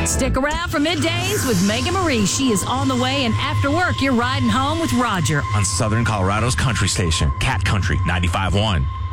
Stick around for Middays with Megan Marie. She is on the way, and after work, you're riding home with Roger. On Southern Colorado's country station, Cat Country 95.1.